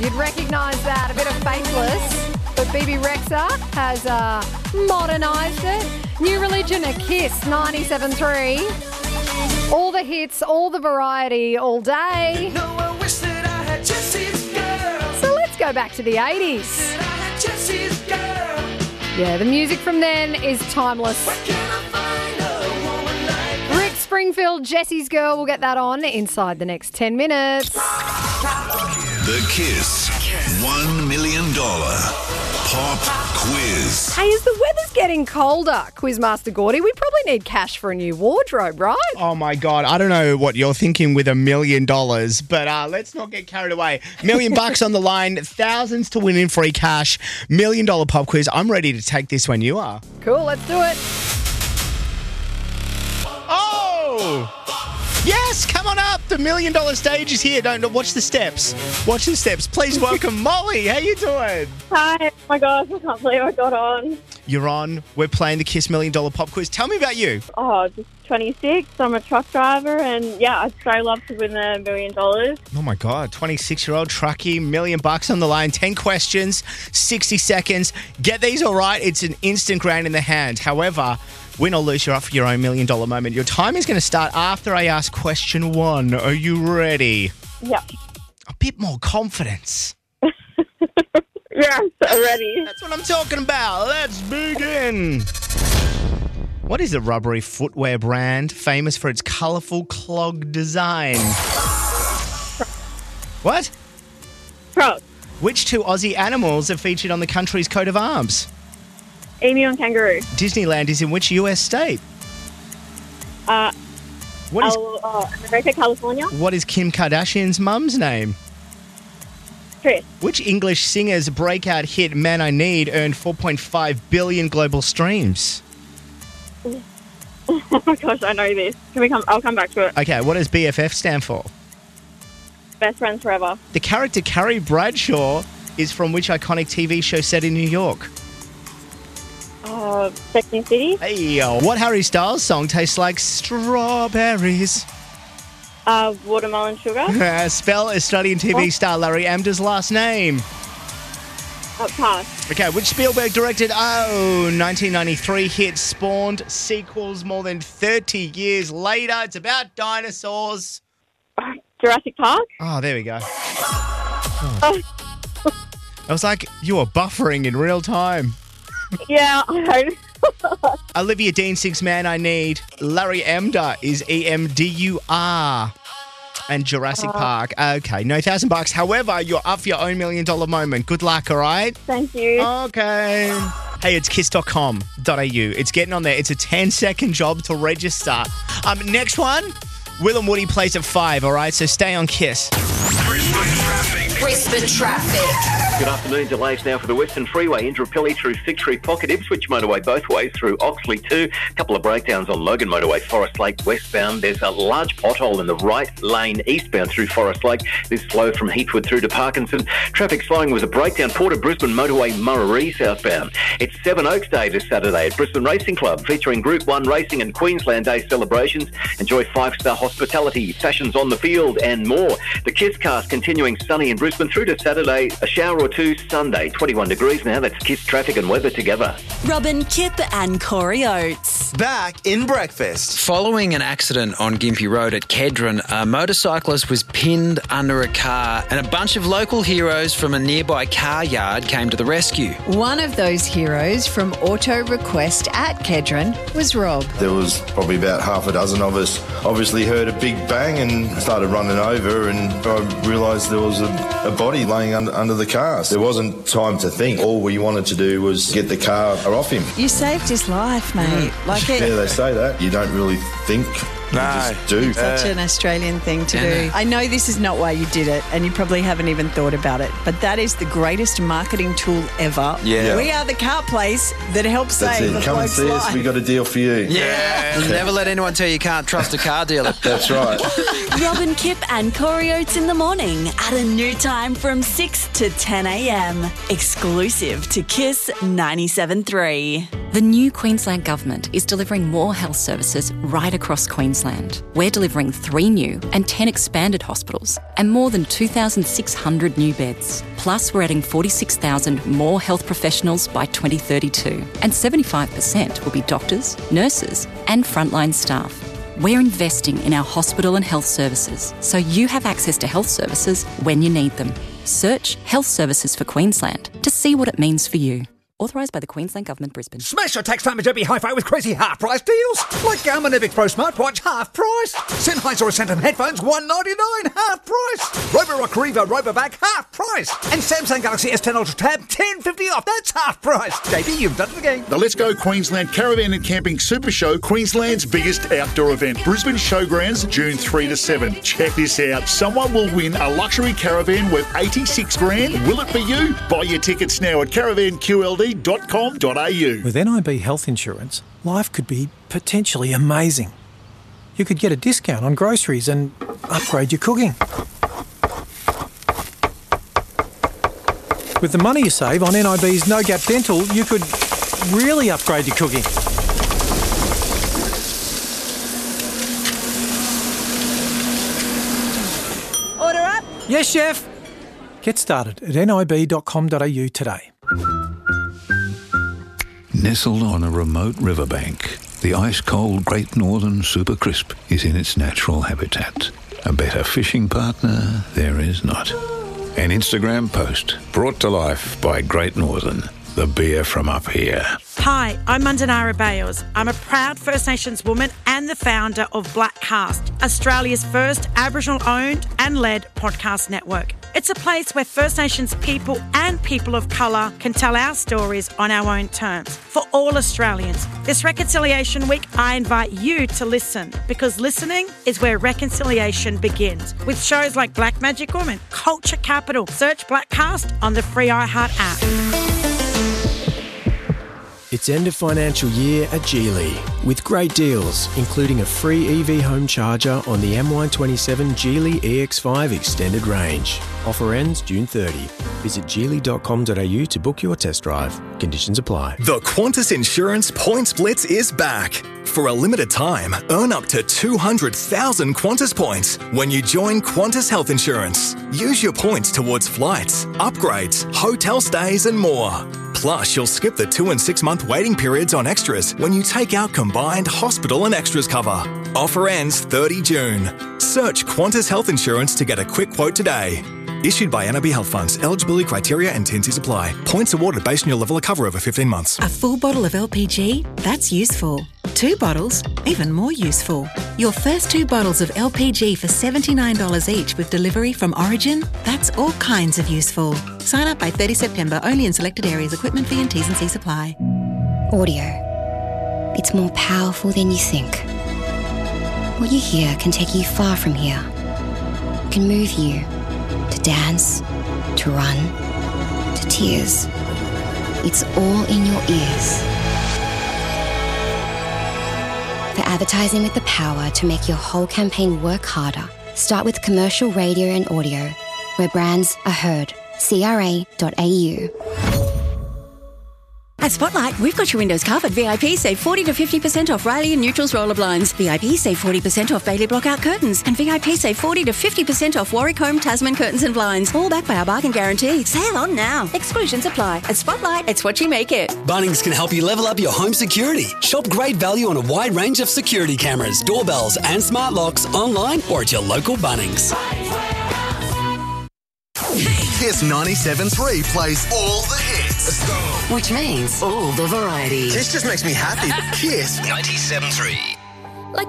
You'd recognise that, a bit of Faithless. But BB Rexa has modernised it. New Religion, a Kiss, 97.3. All the hits, all the variety, all day. So let's go back to the 80s. Yeah, the music from then is timeless. Rick Springfield, Jesse's Girl, we'll get that on inside the next 10 minutes. The Kiss $1 million Pop Quiz. Hey, as the weather's getting colder, Quizmaster Gordy, we probably need cash for a new wardrobe, right? Oh, my God. I don't know what you're thinking with $1 million, but let's not get carried away. $1 million on the line, thousands to win in free cash, $1 million pop quiz. I'm ready to take this when you are. Cool, let's do it. Oh! Yes, come on up. The $1 million stage is here. Don't watch the steps. Watch the steps. Please welcome Molly. How you doing? Hi. Oh my gosh, I can't believe I got on. You're on. We're playing the Kiss $1 million pop quiz. Tell me about you. Oh, just 26. I'm a truck driver and yeah, I'd so love to win the $1 million. Oh my God, 26-year-old truckie, $1 million on the line, 10 questions, 60 seconds. Get these all right. It's an instant grand in the hand. However, win or lose, you're up for your own $1 million moment. Your time is going to start after I ask question 1. Are you ready? Yep. A bit more confidence. Yes, I'm ready. That's what I'm talking about. Let's begin. What is a rubbery footwear brand famous for its colourful clog design? What? Crocs. Which 2 Aussie animals are featured on the country's coat of arms? Emu and kangaroo. Disneyland is in which US state? What is America, California. What is Kim Kardashian's mum's name? Chris. Which English singer's breakout hit Man I Need earned 4.5 billion global streams? Oh my gosh, I know this. I'll come back to it. Okay, what does BFF stand for? Best friends forever. The character Carrie Bradshaw is from which iconic TV show set in New York? Sex and the City. Hey, what Harry Styles song tastes like strawberries? Watermelon sugar. Spell Australian TV star Larry Amda's last name. Pass. Okay, which Spielberg directed 1993 hit spawned sequels more than 30 years later? It's about dinosaurs. Jurassic Park. Oh, there we go. I was like, you were buffering in real time. Yeah, I know. Olivia Dean sings Man I Need. Larry Amdur is EMDUR. And Jurassic Park. Okay, no $1,000. However, you're up for your own $1 million moment. Good luck, all right? Thank you. Okay. Hey, it's kiss.com.au. It's getting on there. It's a 10-second job to register. Next one, Will and Woody plays at 5, all right? So stay on Kiss. Brisbane traffic. Good afternoon. Delays now for the Western Freeway, Indooroopilly through Fig Tree Pocket, Ipswich motorway both ways through Oxley 2. A couple of breakdowns on Logan motorway, Forest Lake westbound. There's a large pothole in the right lane eastbound through Forest Lake. This slow from Heathwood through to Parkinson. Traffic slowing with a breakdown. Port of Brisbane motorway Murray southbound. It's Seven Oaks Day this Saturday at Brisbane Racing Club, featuring Group 1 racing and Queensland Day celebrations. Enjoy 5-star hospitality, fashions on the field and more. The Kiss Cast continuing sunny in Brisbane through to Saturday, a shower or two Sunday. 21 degrees now. That's Kiss traffic and weather together. Robin, Kip and Corey Oates. Back in breakfast. Following an accident on Gympie Road at Kedron, a motorcyclist was pinned under a car and a bunch of local heroes from a nearby car yard came to the rescue. One of those heroes from Auto Request at Kedron was Rob. There was probably about half a dozen of us. Obviously heard a big bang and started running over, and I realised there was a body laying under the car. There wasn't time to think. All we wanted to do was get the car off him. You saved his life, mate. Yeah, they say that. You don't really think. No. You just do. Such an Australian thing to do. I know this is not why you did it, and you probably haven't even thought about it, but that is the greatest marketing tool ever. Yeah. We are the car place that helps That's save it. a Come and bloke's see us. life. We got a deal for you. Yeah. Never let anyone tell you can't trust a car dealer. That's right. Robin, Kip and Corey Oates in the morning at a new time from 6 to 10 a.m. Exclusive to Kiss 97.3. The new Queensland Government is delivering more health services right across Queensland. We're delivering 3 new and 10 expanded hospitals and more than 2,600 new beds. Plus, we're adding 46,000 more health professionals by 2032, and 75% will be doctors, nurses and frontline staff. We're investing in our hospital and health services so you have access to health services when you need them. Search Health Services for Queensland to see what it means for you. Authorised by the Queensland Government, Brisbane. Smash your tax family Derby Hi-Fi with crazy half-price deals. Like Garmin Epic Pro smartwatch, half price. Sennheiser Ascension headphones, $199, half price. Roborock Revo Robovac, half price. And Samsung Galaxy S10 Ultra Tab, $10.50 off. That's half price. JB, you've done it again. The Let's Go Queensland Caravan and Camping Super Show, Queensland's biggest outdoor event. Brisbane Showgrounds, June 3 to 7. Check this out. Someone will win a luxury caravan worth $86,000. Will it be you? Buy your tickets now at caravanqld.com.au. With NIB Health Insurance, life could be potentially amazing. You could get a discount on groceries and upgrade your cooking. With the money you save on NIB's No Gap Dental, you could really upgrade your cooking. Order up? Yes, chef. Get started at nib.com.au today. Nestled on a remote riverbank, the ice-cold Great Northern Super Crisp is in its natural habitat. A better fishing partner there is not. An Instagram post brought to life by Great Northern, the beer from up here. Hi, I'm Mandanara Bales. I'm a proud First Nations woman and the founder of Black Cast, Australia's first Aboriginal-owned and led podcast network. It's a place where First Nations people and people of colour can tell our stories on our own terms for all Australians. This Reconciliation Week, I invite you to listen, because listening is where reconciliation begins. With shows like Black Magic Woman, Culture Capital, search Black Cast on the free iHeart app. It's end of financial year at Geely with great deals, including a free EV home charger on the MY27 Geely EX5 extended range. Offer ends June 30. Visit geely.com.au to book your test drive. Conditions apply. The Qantas Insurance Points Blitz is back. For a limited time, earn up to 200,000 Qantas points when you join Qantas Health Insurance. Use your points towards flights, upgrades, hotel stays and more. Plus, you'll skip the 2 and 6 month waiting periods on extras when you take out combined hospital and extras cover. Offer ends 30 June. Search Qantas Health Insurance to get a quick quote today. Issued by NIB Health Funds. Eligibility criteria and T&Cs apply. Points awarded based on your level of cover over 15 months. A full bottle of LPG? That's useful. 2 bottles? Even more useful. Your first 2 bottles of LPG for $79 each with delivery from Origin? That's all kinds of useful. Sign up by 30 September only in selected areas. Equipment fee and T&Cs apply. Audio. It's more powerful than you think. What you hear can take you far from here. It can move you. To dance, to run, to tears. It's all in your ears. For advertising with the power to make your whole campaign work harder, start with commercial radio and audio, where brands are heard. CRA.au. At Spotlight, we've got your windows covered. VIP save 40 to 50% off Riley and Neutrals roller blinds. VIP save 40% off Bailey Blockout curtains. And VIP save 40 to 50% off Warwick Home Tasman curtains and blinds. All backed by our bargain guarantee. Sale on now. Exclusions apply. At Spotlight, it's what you make it. Bunnings can help you level up your home security. Shop great value on a wide range of security cameras, doorbells and smart locks online or at your local Bunnings. Kiss 97.3 plays all the hits. Let's go. Which means all the variety. This just makes me happy. Kiss 97.3.